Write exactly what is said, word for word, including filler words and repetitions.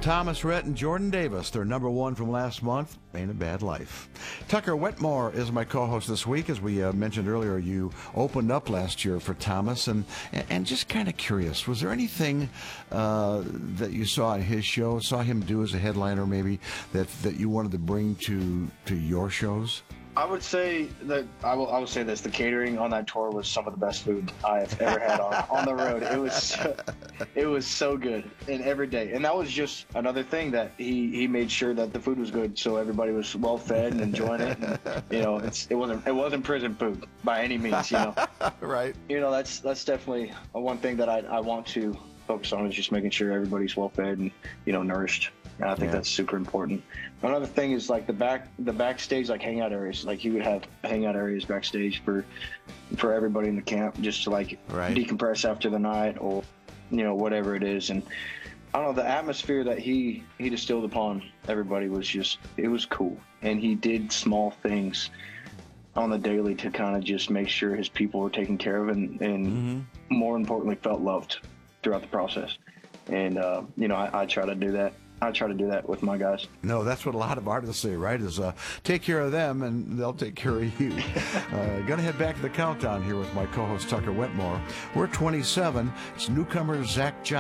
Thomas Rhett and Jordan Davis, their number one from last month, Ain't a Bad Life. Tucker Wetmore is my co-host this week. As we uh, mentioned earlier, you opened up last year for Thomas, and and just kind of curious, was there anything uh, that you saw in his show, saw him do as a headliner maybe, that, that you wanted to bring to, to your shows? I would say that I will. I will say this: the catering on that tour was some of the best food I have ever had on, on the road. It was, so, it was so good, and every day. And that was just another thing that he, he made sure that the food was good, so everybody was well fed and enjoying it. And, you know, it's it wasn't it wasn't prison food by any means. You know, right? You know, that's that's definitely one thing that I I want to focus on, is just making sure everybody's well fed and, you know, nourished. And I think yeah. that's super important. Another thing is like the back, the backstage, like hangout areas. Like he would have hangout areas backstage for, for everybody in the camp, just to like right. decompress after the night, or, you know, whatever it is. And I don't know, the atmosphere that he he distilled upon everybody was just, it was cool. And he did small things on the daily to kind of just make sure his people were taken care of, and, and mm-hmm. more importantly, felt loved throughout the process. And uh, you know, I, I try to do that. I try to do that with my guys. No, that's what a lot of artists say, right? Is uh, take care of them, and they'll take care of you. uh, gonna head back to the countdown here with my co-host Tucker Wetmore. We're twenty-seven. It's newcomer Zach Johnson.